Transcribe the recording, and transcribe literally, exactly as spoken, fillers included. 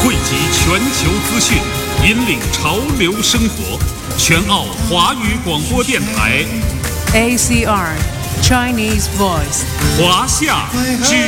汇集全球资讯，引领潮流生活。全澳华语广播电台 A C R Chinese Voice 华夏之